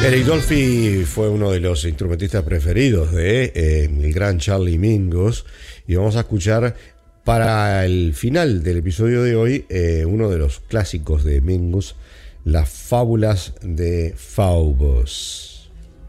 Eric Dolphy fue uno de los instrumentistas preferidos de el gran Charlie Mingus, y vamos a escuchar para el final del episodio de hoy uno de los clásicos de Mingus, Las fábulas de Phobos.